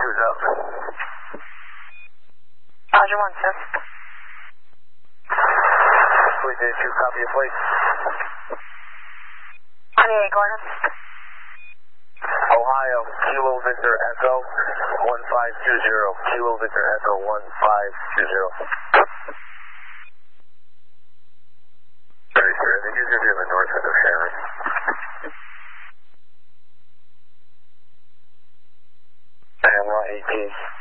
is up. Roger, 1, sir. Fleet Day 2, copy your plate. 28, Gordon. Ohio, Kilo Victor Echo 1520. Kilo Victor Echo 1520. Very sure. I think he's going to be on the north end of Harry. And 18.